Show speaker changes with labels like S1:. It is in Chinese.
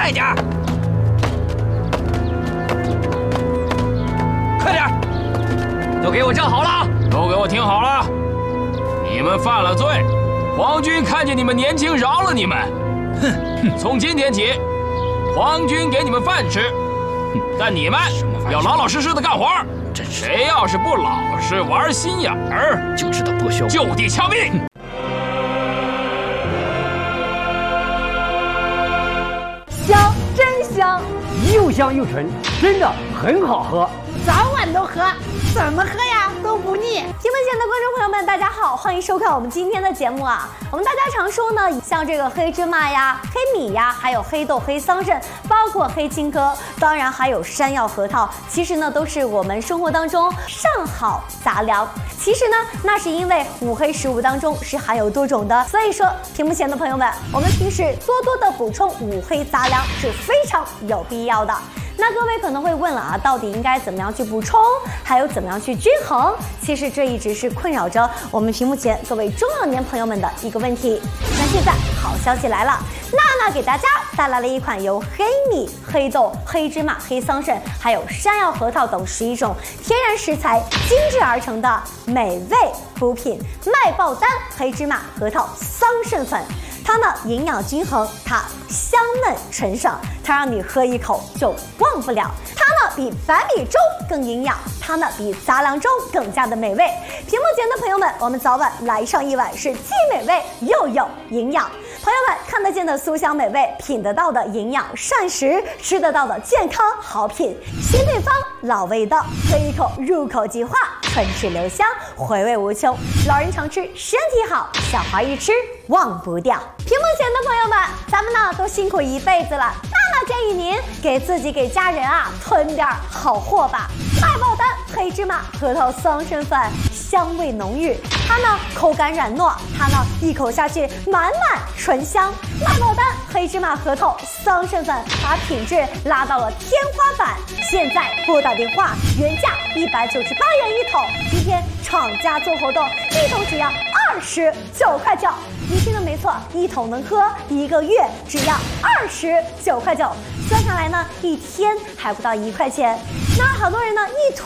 S1: 快点！快点！都给我站好了！都给我听好了！你们犯了罪，皇军看见你们年轻，饶了你们。哼！从今天起，皇军给你们饭吃，但你们要老老实实的干活。谁要是不老实，玩心眼儿，
S2: 就知道剥削，
S1: 就地枪毙！
S3: 香，真香，
S4: 又香又纯，真的很好喝，
S3: 早晚都喝，怎么喝呀都不腻。屏幕前的观众朋友们，大家好，欢迎收看我们今天的节目啊。我们大家常说呢，像这个黑芝麻呀、黑米呀，还有黑豆、黑桑葚，包括黑青稞，当然还有山药、核桃，其实呢都是我们生活当中上好杂粮。其实呢，那是因为五黑食物当中是含有多种的，所以说屏幕前的朋友们，我们平时多多的补充五黑杂粮是非常有必要的。那各位可能会问了啊，到底应该怎么样去补充，还有怎么样去均衡？其实这一直是困扰着我们屏幕前各位中老年朋友们的一个问题。那现在好消息来了，娜娜给大家带来了一款由黑米、黑豆、黑芝麻、黑桑葚，还有山药、核桃等11种天然食材精制而成的美味补品——麦爆丹黑芝麻核桃桑葚粉。它呢营养均衡，它香嫩纯爽，它让你喝一口就忘不了。它呢比白米粥更营养，它呢比杂粮粥更加的美味。屏幕前的朋友们，我们早晚来上一碗是既美味又有营养。朋友们看得见的酥香美味，品得到的营养膳食，吃得到的健康好品，新配方老味道，喝一口入口即化，唇齿留香，回味无穷。老人常吃身体好，小孩一吃忘不掉。屏幕前的朋友们，咱们呢都辛苦一辈子了，娜建议您给自己给家人啊囤点好货吧。麦爆丹黑芝麻核桃桑葚粉，香味浓郁，它呢口感软糯，它呢一口下去满满醇香。麦爆丹黑芝麻核桃桑葚粉把品质拉到了天花板，现在拨打电话，原价198元一桶，今天厂家做活动，一桶只要29块9。你听的没错，一桶能喝1个月，只要29块9。算下来呢，一天还不到1块钱。那好多人呢，一桶